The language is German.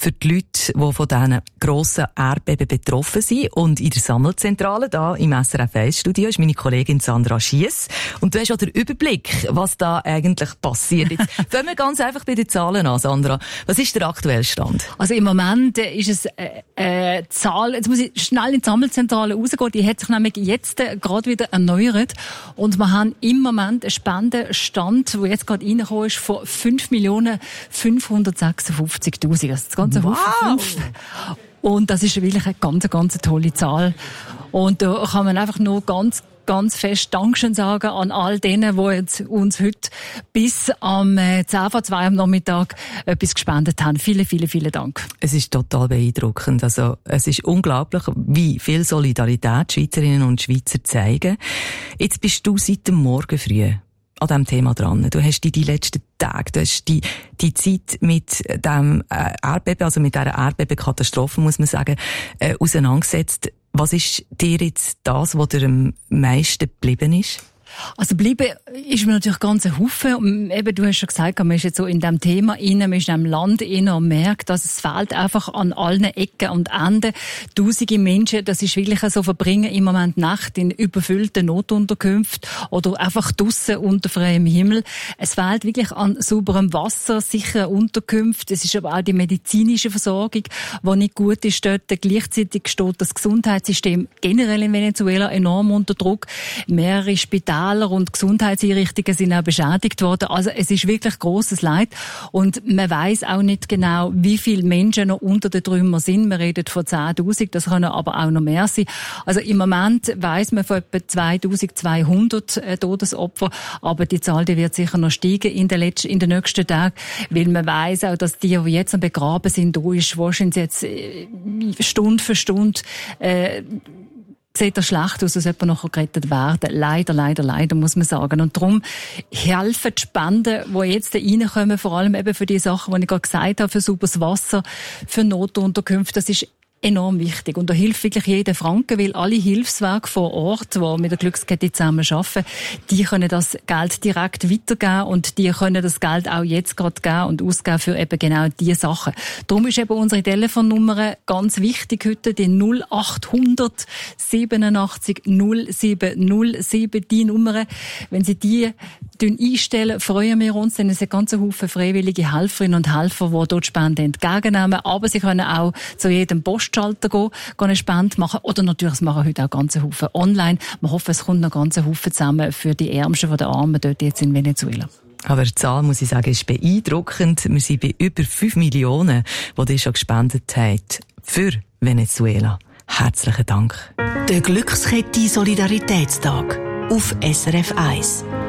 für die Leute, die von diesen grossen Erdbeben betroffen sind. Und in der Sammelzentrale, da im SRF 1 Studio, ist meine Kollegin Sandra Schiess. Und du hast auch den Überblick, was da eigentlich passiert. Jetzt fangen wir ganz einfach bei den Zahlen an, Sandra. Was ist der aktuelle Stand? Also im Moment ist es Zahl, jetzt muss ich schnell in die Sammelzentrale rausgehen, die hat sich nämlich jetzt gerade wieder erneuert. Und wir haben im Moment einen Spendenstand, der jetzt gerade reingekommen ist, von 5.556.000. Also das ganze Haufen 5. Und das ist wirklich eine ganz tolle Zahl. Und da kann man einfach nur ganz fest Dankeschön sagen an all denen, die jetzt uns heute bis am 10:02 am Nachmittag etwas gespendet haben. Vielen Dank. Es ist total beeindruckend. Also, es ist unglaublich, wie viel Solidarität Schweizerinnen und Schweizer zeigen. Jetzt bist du seit dem Morgen früh an diesem Thema dran. Du hast die letzten Tage, du hast die Zeit mit dem Erdbeben, also mit dieser Erdbebenkatastrophe, muss man sagen, auseinandergesetzt. Was ist dir jetzt das, was dir am meisten geblieben ist? Also bleiben ist mir natürlich ganz ein Haufen. Eben, du hast schon gesagt, man ist jetzt so in diesem Thema rein, man ist in diesem Land rein und merkt, dass es fehlt einfach an allen Ecken und Enden. Tausende Menschen, das ist wirklich so, verbringen im Moment Nacht in überfüllten Notunterkünften oder einfach draussen unter freiem Himmel. Es fehlt wirklich an sauberem Wasser, sicheren Unterkünften. Es ist aber auch die medizinische Versorgung, die nicht gut ist dort. Gleichzeitig steht das Gesundheitssystem generell in Venezuela enorm unter Druck. Mehrere Spitäler und Gesundheitseinrichtungen sind auch beschädigt worden. Also es ist wirklich grosses Leid. Und man weiss auch nicht genau, wie viele Menschen noch unter den Trümmern sind. Wir reden von 10.000, das können aber auch noch mehr sein. Also im Moment weiss man von etwa 2.200 Todesopfer. Aber die Zahl, die wird sicher noch steigen in den nächsten Tagen. Weil man weiss auch, dass die jetzt am Begraben sind, da ist wahrscheinlich jetzt Stunde für Stunde sieht das schlecht aus, als jemand noch gerettet werden. Leider, muss man sagen. Und darum helfen die Spenden, die jetzt reinkommen, vor allem eben für die Sachen, die ich gerade gesagt habe, für sauberes Wasser, für Notunterkünfte, das ist enorm wichtig. Und da hilft wirklich jeder Franken, weil alle Hilfswerke vor Ort, die mit der Glückskette zusammen arbeiten, die können das Geld direkt weitergeben und die können das Geld auch jetzt gerade geben und ausgeben für eben genau diese Sachen. Darum ist eben unsere Telefonnummer ganz wichtig heute, die 0800 87 0707, die Nummer. Wenn Sie die einstellen, freuen wir uns, denn es sind ganz Haufen freiwillige Helferinnen und Helfer, die dort Spenden entgegennehmen. Aber Sie können auch zu jedem Postschalter gehen eine Spende machen. Oder natürlich, es machen heute auch ganz Haufen online. Wir hoffen, es kommt noch ganz Haufen zusammen für die Ärmsten von den Armen dort jetzt in Venezuela. Aber die Zahl, muss ich sagen, ist beeindruckend. Wir sind bei über 5 Millionen, die schon gespendet haben für Venezuela. Herzlichen Dank. Der Glückskette Solidaritätstag auf SRF 1.